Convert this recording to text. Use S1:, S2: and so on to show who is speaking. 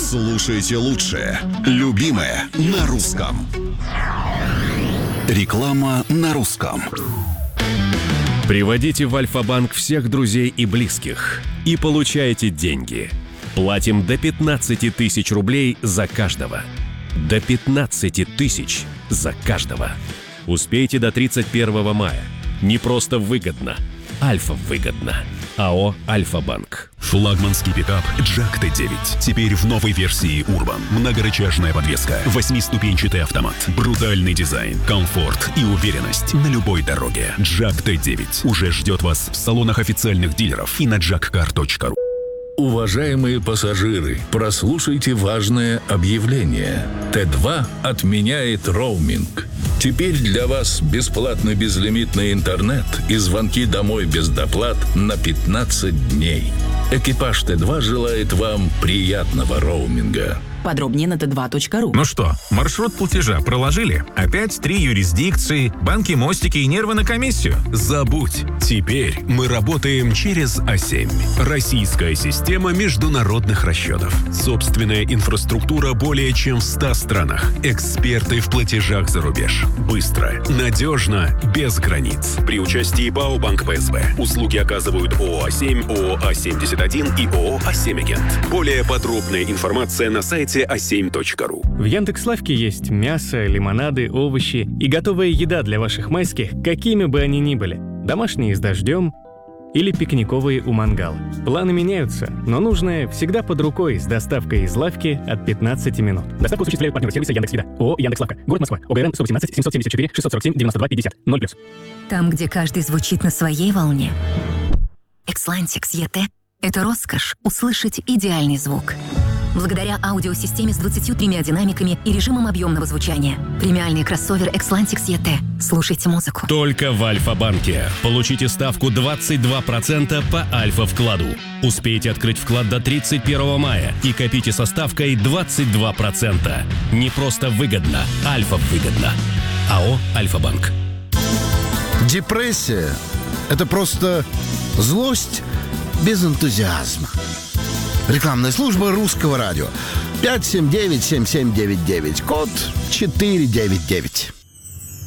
S1: Слушайте лучшее. Любимое на русском. Реклама на русском.
S2: Приводите в Альфа-банк всех друзей и близких и получайте деньги. Платим до 15 тысяч рублей за каждого. До 15 тысяч за каждого. Успейте до 31 мая. Не просто выгодно. Альфа выгодно. АО «Альфа-банк».
S3: Флагманский пикап Jack T9. Теперь в новой версии Urban. Многорычажная подвеска, 8-ступенчатый автомат, брутальный дизайн, комфорт и уверенность на любой дороге. Jack T9 уже ждет вас в салонах официальных дилеров и на jackcar.ru.
S4: Уважаемые пассажиры, прослушайте важное объявление. Т2 отменяет роуминг. Теперь для вас бесплатный безлимитный интернет и звонки домой без доплат на 15 дней. Экипаж Т2 желает вам приятного роуминга.
S5: Подробнее на t2.ru.
S6: Ну что, маршрут платежа проложили? Опять 3 юрисдикции, банки, мостики и нервы на комиссию?
S3: Забудь. Теперь мы работаем через А7. Российская система международных расчетов. Собственная инфраструктура более чем в 100 странах. Эксперты в платежах за рубеж. Быстро, надежно, без границ. При участии ПАО «Банк ПСБ». Услуги оказывают ООО А7, ООО А71 и ООО А7 Агент. Более подробная информация на сайте a7.ru.
S7: В Яндекс.Лавке есть мясо, лимонады, овощи и готовая еда для ваших майских, какими бы они ни были. Домашние с дождем или пикниковые у мангала. Планы меняются, но нужное всегда под рукой с доставкой из лавки от 15 минут. Доставку осуществляют партнеры сервиса Яндекс.Еда. ООО «Яндекс.Лавка». Город Москва. ОГРН 118 774 647 92 50 0+.
S8: Там, где каждый звучит на своей волне. Xlantix ET — это роскошь услышать идеальный звук. Благодаря аудиосистеме с 23 динамиками и режимом объемного звучания. Премиальный кроссовер Xlantix ET. Слушайте музыку.
S2: Только в Альфа-банке. Получите ставку 22% по Альфа-вкладу. Успейте открыть вклад до 31 мая и копите со ставкой 22%. Не просто выгодно, Альфа-выгодно. АО «Альфа-банк».
S9: Депрессия – это просто злость без энтузиазма. Рекламная служба Русского радио. 579-7799. Код 499.